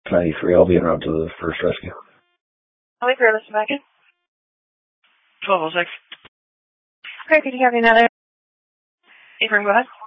93. I'll be en route to the first rescue. I'll wait for your list back in. 1206. Okay, could you have me another? Affirm, go ahead.